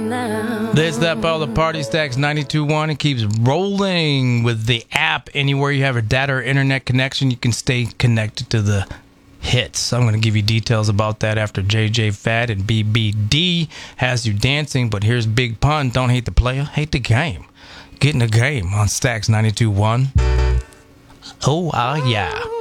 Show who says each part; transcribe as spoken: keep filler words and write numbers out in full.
Speaker 1: now.
Speaker 2: This that all the Party Stacks ninety-two point one. It keeps rolling with the app. Anywhere you have a data or internet connection, you can stay connected to the hits. I'm going to give you details about that after J J Fad and B B D has you dancing. But here's Big Pun. Don't hate the player, hate the game. Get in the game on Stacks ninety-two point one. Oh, ah, yeah.